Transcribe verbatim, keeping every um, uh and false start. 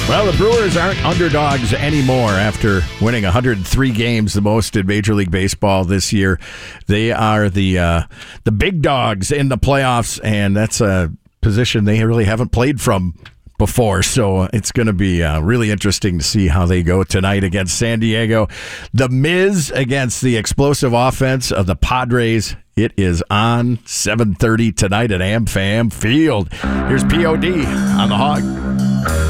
Well, the Brewers aren't underdogs anymore after winning one hundred three games, the most in Major League Baseball this year. They are the uh, the big dogs in the playoffs, and that's a position they really haven't played from before. So it's going to be uh, really interesting to see how they go tonight against San Diego. The Miz against the explosive offense of the Padres. It is on seven thirty tonight at AmFam Field. Here's P O D on the Hog.